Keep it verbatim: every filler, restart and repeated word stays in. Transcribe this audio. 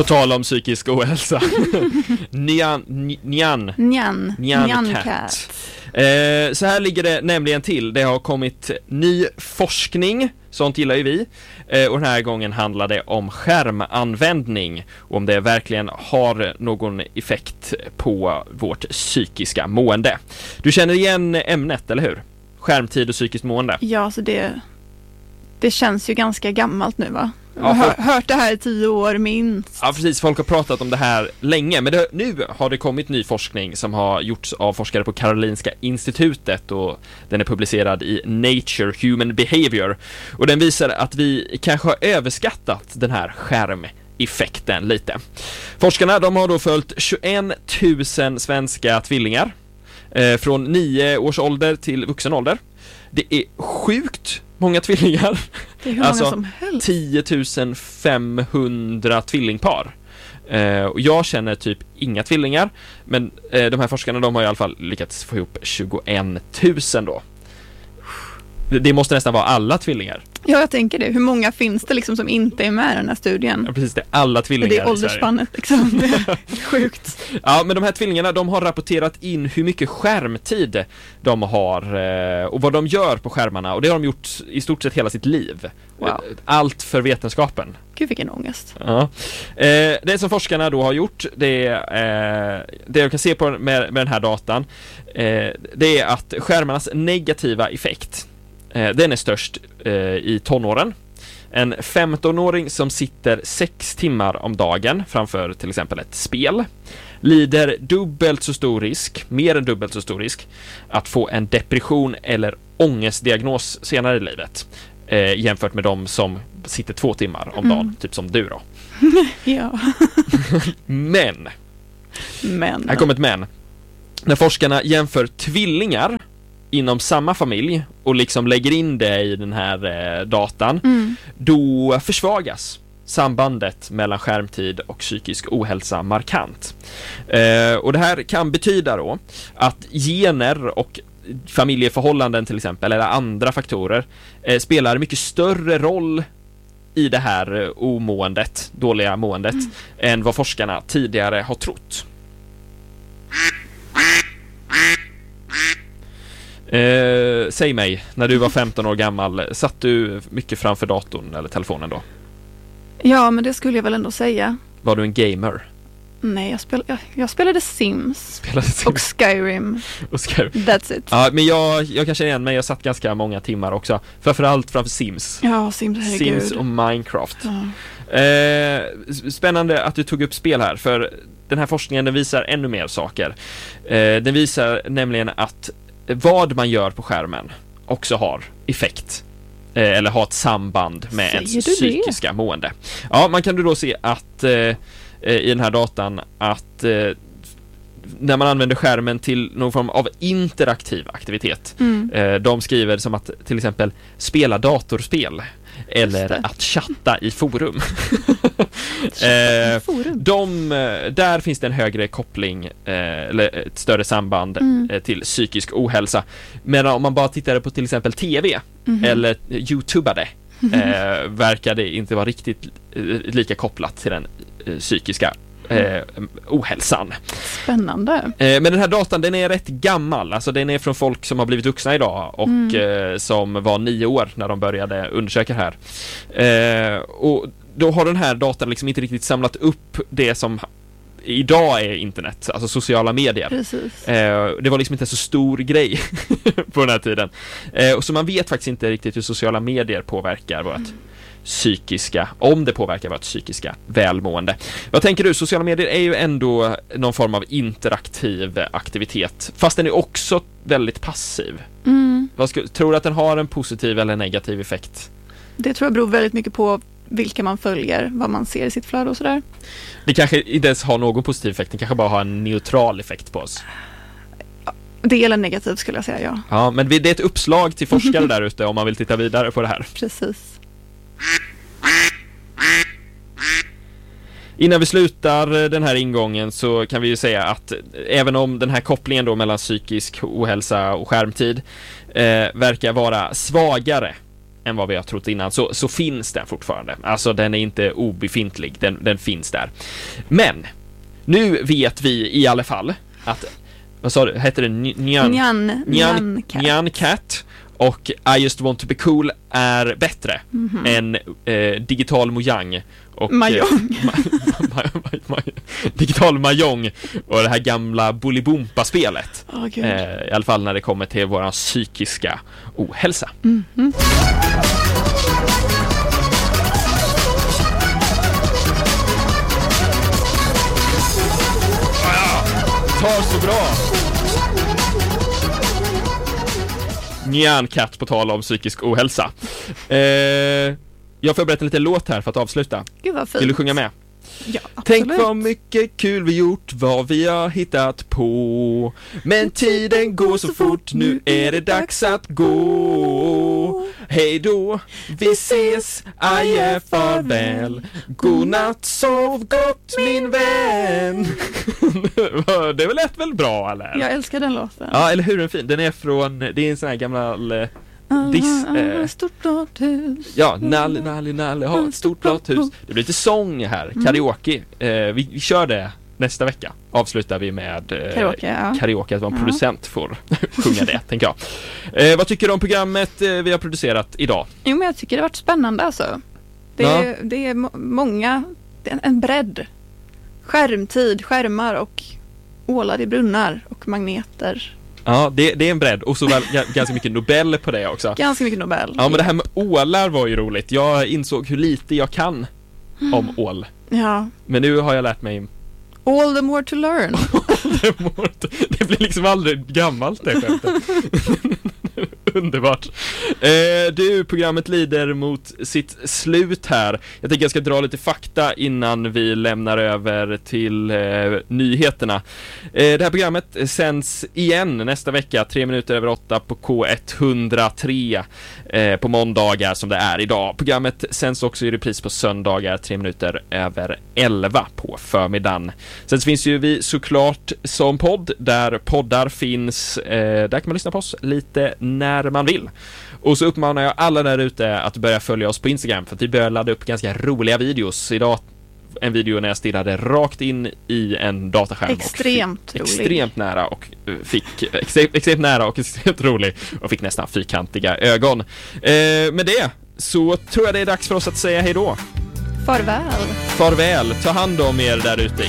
På tal om psykisk ohälsa. Nyan, nyan, Nyan. nyan, Nyan cat. cat. Eh, så här ligger det nämligen till. Det har kommit ny forskning, sånt gillar ju vi. Eh, och den här gången handlar det om skärmanvändning och om det verkligen har någon effekt på vårt psykiska mående. Du känner igen ämnet, eller hur? Skärmtid och psykiskt mående. Ja, så det, det känns ju ganska gammalt nu, va? Jag Ja, har för- hör, hört det här i tio år minst. Ja, precis. Folk har pratat om det här länge, men det, nu har det kommit ny forskning som har gjorts av forskare på Karolinska institutet och den är publicerad i Nature Human Behavior. Och den visar att vi kanske har överskattat den här skärmeffekten lite. Forskarna, de har då följt tjugoett tusen svenska tvillingar eh, från nio års ålder till vuxen ålder. Det är sjukt många tvillingar. Det är hur många Alltså, som helst. tio tusen femhundra tvillingpar. Eh, och jag känner typ inga tvillingar, men eh, de här forskarna, de har i alla fall lyckats få ihop tjugoett tusen då. Det, det måste nästan vara alla tvillingar. Ja, jag tänker det. Hur många finns det liksom som inte är med i den här studien? Ja, precis, det är alla tvillingar Det är i Sverige. åldersspannet liksom. Det är sjukt. Ja, men de här tvillingarna, de har rapporterat in hur mycket skärmtid de har eh, och vad de gör på skärmarna, och det har de gjort i stort sett hela sitt liv. Wow. Allt för vetenskapen. Gud, vilken ångest. Ja. Eh, det som forskarna då har gjort, det är, eh, det jag kan se på med, med den här datan, eh, det är att skärmarnas negativa effekt, eh, den är störst eh, i tonåren. En femtonåring som sitter sex timmar om dagen framför till exempel ett spel lider dubbelt så stor risk, mer än dubbelt så stor risk, att få en depression eller ångestdiagnos senare i livet. Eh, jämfört med de som sitter två timmar om dagen, Mm. typ som du då. Ja, Men, men. här kommer ett men. När forskarna jämför tvillingar inom samma familj och liksom lägger in det i den här eh, datan, Mm. då försvagas sambandet mellan skärmtid och psykisk ohälsa markant. Eh, och det här kan betyda då att gener och familjeförhållanden till exempel, eller andra faktorer, eh, spelar mycket större roll i det här eh, omåendet, dåliga måendet, Mm. än vad forskarna tidigare har trott. Eh, säg mig, när du var femton år gammal, satt du mycket framför datorn eller telefonen då? Ja, men det skulle jag väl ändå säga. Var du en gamer? Nej, jag, spel, jag, jag spelade Sims. Spelade Sims Och Skyrim. och Skyrim? That's it. Ja, men jag, jag kan känna igen mig, jag satt ganska många timmar också. Framförallt framför Sims. Ja, Sims, herregud. Sims och Minecraft. Ja. Eh, spännande att du tog upp spel här, för den här forskningen, den visar ännu mer saker. Eh, den visar nämligen att vad man gör på skärmen också har effekt. Eh, eller har ett samband med Säger ens du det? psykiska mående. Ja, man kan du då se att eh, i den här datan att eh, när man använder skärmen till någon form av interaktiv aktivitet. Mm. Eh, de skriver som att till exempel spela datorspel eller det. att chatta i forum. eh, Forum. de, eh, där finns det en högre koppling eh, eller ett större samband Mm. eh, till psykisk ohälsa. Men om man bara tittar på till exempel tv Mhm. eller youtubade eh, verkar det inte vara riktigt eh, lika kopplat till den eh, psykiska eh, ohälsan. Spännande. Eh, men den här datan, den är rätt gammal. Alltså den är från folk som har blivit vuxna idag och Mm. eh, som var nio år när de började undersöka det här. Eh, och då har den här datan liksom inte riktigt samlat upp det som idag är internet, alltså sociala medier. Precis. Eh, det var liksom inte en så stor grej på den här tiden. Eh, och så man vet faktiskt inte riktigt hur sociala medier påverkar vårt psykiska, om det påverkar vårt psykiska välmående. Vad tänker du? Sociala medier är ju ändå någon form av interaktiv aktivitet, fast den är också väldigt passiv. Mm. Vad ska, tror du att den har en positiv eller negativ effekt? Det tror jag beror väldigt mycket på vilka man följer, vad man ser i sitt flöde och sådär. Det kanske inte ens har någon positiv effekt, den kanske bara har en neutral effekt på oss. Det eller negativt skulle jag säga, ja. Ja, men det är ett uppslag till forskare där ute om man vill titta vidare på det här. Precis. Innan vi slutar den här ingången så kan vi ju säga att även om den här kopplingen då mellan psykisk ohälsa och skärmtid eh, verkar vara svagare än vad vi har trott innan, så, så finns den fortfarande. Alltså den är inte obefintlig, den, den finns där. Men nu vet vi i alla fall att, vad sa du, heter det? Nyan, Nyan, Nyan, Cat. Nyan Cat och I Just Want To Be Cool är bättre mm-hmm. än eh, Digital Mojang och Mahjong. Eh, ma- ma- ma- ma- Digital Mahjong och det här gamla Bolibompa-spelet. Oh, eh, I alla fall när det kommer till våran psykiska ohälsa. Mm-hmm. Tar så bra. Nyan Cat på tal om psykisk ohälsa. Eh, jag får berätta en liten låt här för att avsluta. Gud vad fint. Vill du sjunga med? Ja, absolut. Tänk vad mycket kul vi gjort, vad vi har hittat på. Men tiden går så fort, nu är det dags att gå. Hej då, vi ses, adjö, farväl. Godnatt, sov gott min vän. Det lät väl bra, eller? Jag älskar den låten. Ja, eller hur, den är fin. Den är från, det är en sån här gammal eh, diss, eh, stort blått hus. ja, Nalle, Nalle, Nalle har ett stort blått hus. Det blir lite sång här, karaoke. Eh, vi, vi kör det nästa vecka. Avslutar vi med eh, karaoke, ja. karaoke, att vara en producent får sjunga det, tänker jag. Eh, vad tycker du om programmet eh, vi har producerat idag? Jo, men jag tycker det har varit spännande alltså. Det är, Ja. det är må- många, det är en bredd. Skärmtid, skärmar och ålar i brunnar och magneter. Ja, det, det är en bredd och så väl, g- ganska mycket Nobel på det också. Ganska mycket Nobel. Ja, men det här med ålar var ju roligt. Jag insåg hur lite jag kan om ål. Ja. Men nu har jag lärt mig. All the more to learn. Det blir liksom aldrig gammalt det skämtet. Underbart. Eh, du, programmet lider mot sitt slut här. Jag tänker jag ska dra lite fakta innan vi lämnar över till eh, nyheterna. Eh, det här programmet sänds igen nästa vecka, tre minuter över åtta på K etthundratre eh, på måndagar som det är idag. Programmet sänds också i repris på söndagar, tre minuter över elva på förmiddagen. Sen finns ju vi såklart som podd, där poddar finns. Eh, där kan man lyssna på oss lite när man vill. Och så uppmanar jag alla där ute att börja följa oss på Instagram, för att vi börjar ladda upp ganska roliga videos. Idag en video när jag stirrade rakt in i en dataskärm. Extremt och fick, rolig. Extremt nära och fick extremt, extremt nära och extremt rolig och fick nästan fyrkantiga ögon. Eh, med det så tror jag det är dags för oss att säga hej då. Farväl. Farväl, ta hand om er där ute.